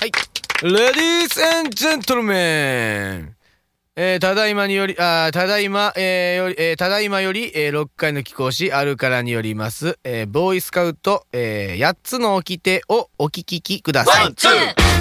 はい。レディース&ジェントルメン。ただいまより、6回の貴公子あるからによります、ボーイスカウト、8つの掟をお聞きください。 ワンツー